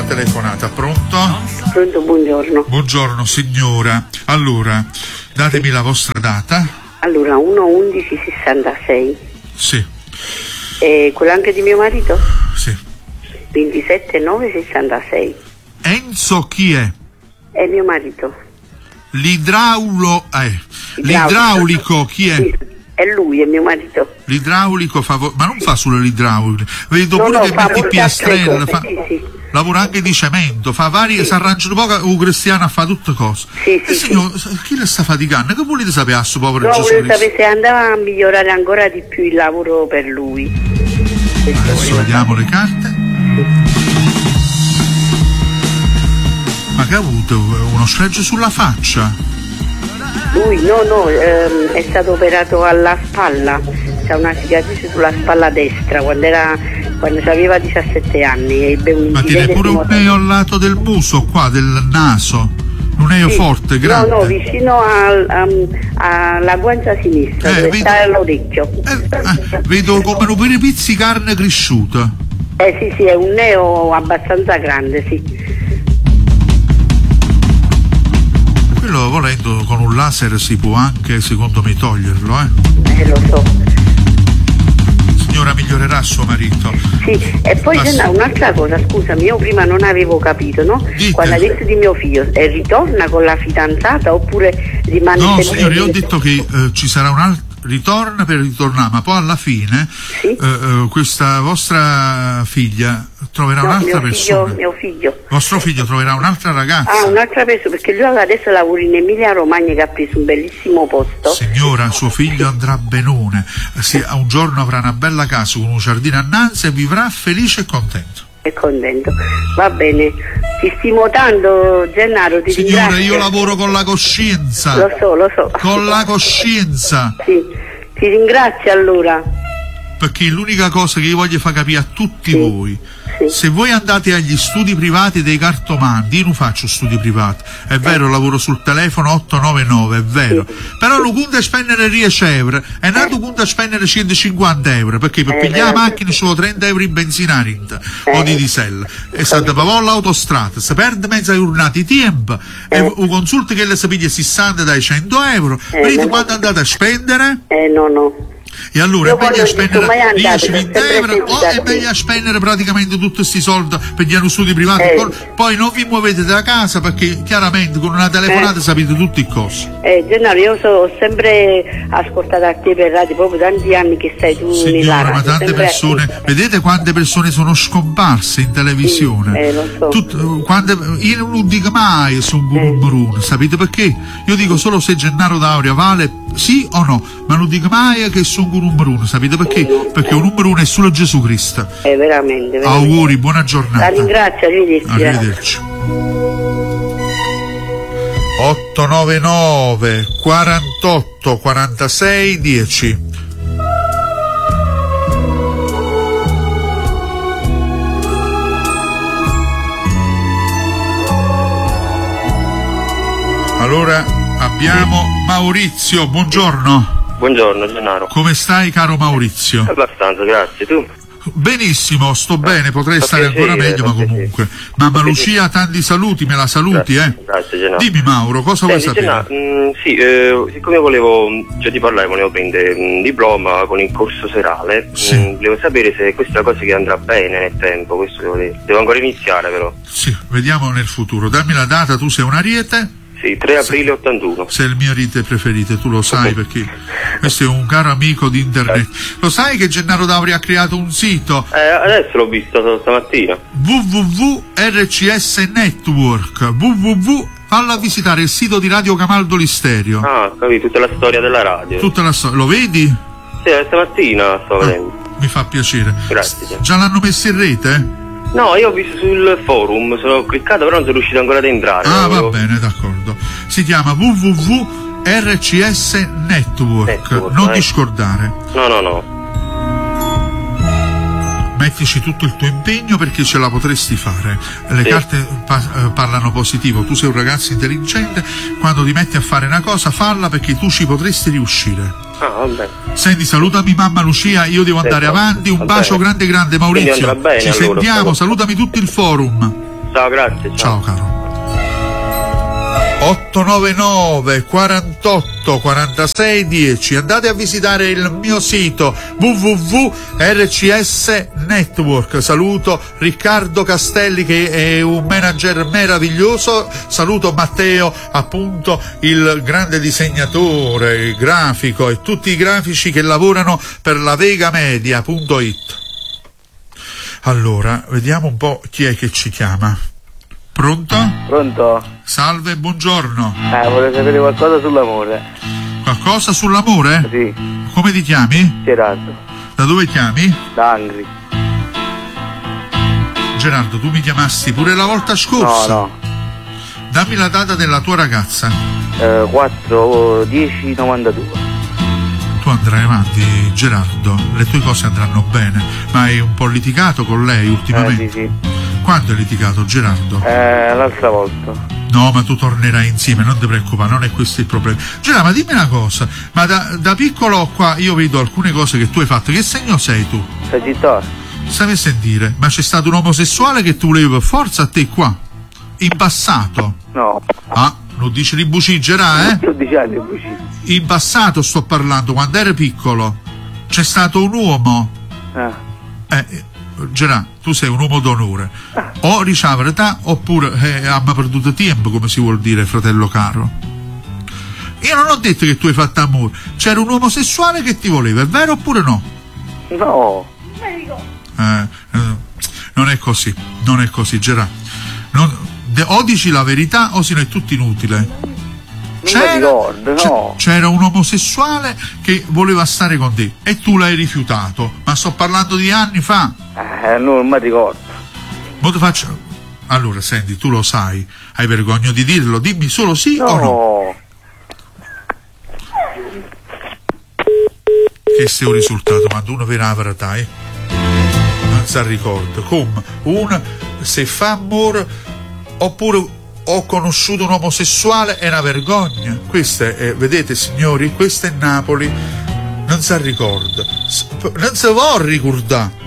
telefonata. Pronto? Pronto, buongiorno. Buongiorno signora. Allora, datemi la vostra data. Allora, 1-11-66. Sì. E quello anche di mio marito? Sì. 27-9-66. Enzo chi è? È mio marito. L'idraulico chi è? Sì, è lui, è mio marito. L'idraulico ma non fa solo l'idraulico, vedo pure che mette piastrelle, sì. Lavora anche di cemento, fa vari, si arrangia un po' un cristiano a fare tutte cose. Sì, signor, chi le sta faticando? Che volete sapere a suo povero Gesù? Volevo sapere se andava a migliorare ancora di più il lavoro per lui. Adesso vediamo le carte. Ma che ha avuto? Uno sfregio sulla faccia? Lui no, è stato operato alla spalla, c'ha una cicatrice sulla spalla destra quando aveva 17 anni. Ma tiene pure un neo al lato del muso qua, del naso, un neo forte, grande. No, vicino alla guancia sinistra, dove sta l'orecchio. Vedo come un per pizzi carne cresciuta. Sì, è un neo abbastanza grande, sì. Quello volendo con un laser si può anche, secondo me, toglierlo, lo so. Signora, migliorerà suo marito. Sì, e poi c'è un'altra cosa, scusami, io prima non avevo capito, no? Dite. Quando ha detto di mio figlio, ritorna con la fidanzata oppure rimane No, sempre? signore, io ho detto che ci sarà un altro ritorna per ritornare, ma poi alla fine questa vostra figlia troverà un'altra persona. Mio figlio. Vostro figlio troverà un'altra ragazza. Un'altra persona, perché lui adesso lavora in Emilia Romagna, che ha preso un bellissimo posto. Signora, suo figlio andrà benone, un giorno avrà una bella casa con un giardino annanzi e vivrà felice e contento. È contento, va bene. Ti stimo tanto, Gennaro, ti Signora, ringrazio. io lavoro con la coscienza. Lo so. Con la coscienza. Sì, ti ringrazio allora. Perché l'unica cosa che io voglio far capire a tutti voi, se voi andate agli studi privati dei cartomanti, io non faccio studi privati, è vero, lavoro sul telefono 899, è vero, però lo conto a spendere 10 euro, è nato conto a spendere 150 euro, perché per pigliare la macchina solo 30 euro in benzina o di diesel, e se per l'autostrada si perde mezza giornata di tempo, e un consulto che le si piglia 60 dai 100 euro, vedete quando andate a spendere? No. E allora è meglio spendere 10-20 euro o è meglio spendere praticamente tutti questi soldi per gli studi privati, poi non vi muovete da casa perché chiaramente con una telefonata sapete tutti i costi. Gennaro, io ho sempre ascoltato a te per radio, proprio tanti anni che stai tu. Signora, ma tante persone, vedete quante persone sono scomparse in televisione? Lo so. Io non dico mai su un numero, sapete perché? Io dico solo se Gennaro D'Auria vale sì o no, ma non dico mai che sono un numero uno, sapete perché? Perché un numero uno è solo Gesù Cristo. Veramente. Auguri, buona giornata. La ringrazio, arrivederci. 899 48 46 10. Allora abbiamo Maurizio, buongiorno. Buongiorno Gennaro. Come stai, caro Maurizio? Abbastanza, grazie. Tu? Benissimo, sto bene, potrei stare ancora meglio, ma comunque. Mamma Lucia, tanti saluti, me la saluti, Grazie Gennaro. Dimmi Mauro, cosa vuoi sapere? Gennaro, siccome volevo prendere un diploma con il corso serale, volevo sapere se questa è una cosa che andrà bene nel tempo, questo devo ancora iniziare però. Sì, vediamo nel futuro. Dammi la data, tu sei un Ariete? Sì, 3 aprile 81. Sei il mio Ariete preferito, tu lo sai perché questo è un caro amico di internet. Lo sai che Gennaro D'Auria ha creato un sito? Adesso l'ho visto stamattina. www.rcs Network. Falla visitare il sito di Radio Camaldo Listerio. Ah, capito, tutta la storia della radio. Tutta la storia, lo vedi? Sì, stamattina sto vedendo. Mi fa piacere. Grazie. Già l'hanno messo in rete? No, io ho visto sul forum, sono cliccato però non sono riuscito ancora ad entrare. Va bene, d'accordo. Si chiama www.rcs Network. Non ti scordare. No. Mettici tutto il tuo impegno perché ce la potresti fare. Le carte parlano positivo, tu sei un ragazzo intelligente, quando ti metti a fare una cosa falla perché tu ci potresti riuscire. Vabbè. Senti, salutami mamma Lucia, io devo andare avanti, un bacio grande Maurizio, bene, ci allora, sentiamo, salutami tutto il forum. Ciao, grazie. Ciao caro. 899 48 46 10. Andate a visitare il mio sito www.rcs Network. Saluto Riccardo Castelli, che è un manager meraviglioso. Saluto Matteo, appunto, il grande disegnatore, il grafico, e tutti i grafici che lavorano per la vegamedia.it. Allora, vediamo un po' chi è che ci chiama. Pronto? Pronto? Salve, buongiorno. Vorrei sapere qualcosa sull'amore. Qualcosa sull'amore? Sì. Come ti chiami? Gerardo. Da dove chiami? Da Angri. Gerardo, tu mi chiamasti pure la volta scorsa? No. Dammi la data della tua ragazza. 4/10/92. Tu andrai avanti, Gerardo, le tue cose andranno bene, ma hai un po' litigato con lei ultimamente? Sì. Quando hai litigato, Gerardo? L'altra volta. No, ma tu tornerai insieme, non ti preoccupare, non è questo il problema. Gerardo, ma dimmi una cosa, ma da piccolo qua io vedo alcune cose che tu hai fatto. Che segno sei tu? Sagittario. Stammi a sentire, ma c'è stato un omosessuale che tu volevi per forza a te qua? In passato? No. Ah, lo dici di buciggerà, eh? 12 anni buci. In passato sto parlando, quando eri piccolo. C'è stato un uomo? Gerà, tu sei un uomo d'onore. O ricevere età oppure abbiamo perduto tempo, come si vuol dire, fratello caro. Io non ho detto che tu hai fatto amore. C'era un omosessuale che ti voleva, è vero oppure no? No. Non è così, Gerà. O dici la verità o se no è tutto inutile. C'era un omosessuale che voleva stare con te e tu l'hai rifiutato, ma sto parlando di anni fa. Non mi ricordo. Mo ti faccio... Allora, senti, tu lo sai, hai vergogna di dirlo, dimmi solo sì o no. Che sia un risultato, quando uno vera la verità, non si ricorda. Come se fa amore oppure ho conosciuto un omosessuale è una vergogna. Questa è, vedete signori, questa è Napoli, non si ricorda, non si vuole ricordare.